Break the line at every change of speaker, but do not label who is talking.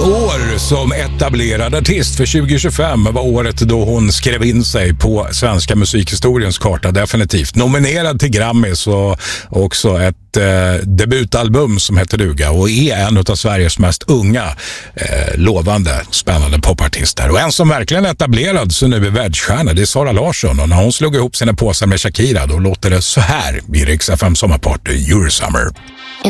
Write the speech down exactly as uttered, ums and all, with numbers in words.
år som etablerad artist. För tjugo tjugofem var året då hon skrev in sig på svenska musikhistoriens karta, definitivt. Nominerad till Grammys och också ett eh, debutalbum som heter duga och är en av Sveriges mest unga, eh, lovande, spännande popartister. Och en som verkligen etablerad så nu är världsstjärna, det är Sara Larsson. Och när hon slog ihop sina påsar med Shakira, då låter det så här i Rix F M Sommarparty Eurosummer.